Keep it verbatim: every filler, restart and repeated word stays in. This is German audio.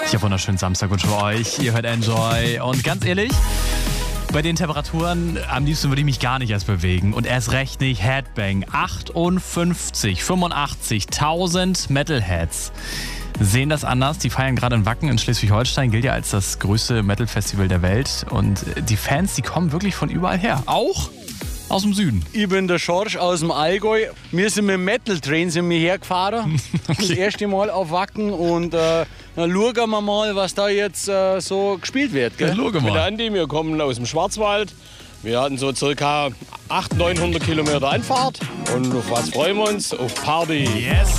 Ja, wunderschönen Samstag wünschen wir euch. Ihr hört Enjoy. Und ganz ehrlich, bei den Temperaturen am liebsten würde ich mich gar nicht erst bewegen. Und erst recht nicht Headbang. achtundfünfzig, fünfundachtzigtausend Metalheads sehen das anders. Die feiern gerade in Wacken in Schleswig-Holstein. Gilt ja als das größte Metal-Festival der Welt. Und die Fans, die kommen wirklich von überall her. Auch aus dem Süden. Ich bin der Schorsch aus dem Allgäu. Wir sind mit dem Metal Train sind wir hergefahren. Okay. Das erste Mal auf Wacken. Und äh, dann schauen wir mal, was da jetzt äh, so gespielt wird. Gell? Ja, schau mal. Ich bin der Andi, wir kommen aus dem Schwarzwald. Wir hatten so circa achthundert, neunhundert Kilometer Anfahrt. Und auf was freuen wir uns? Auf Party. Yes.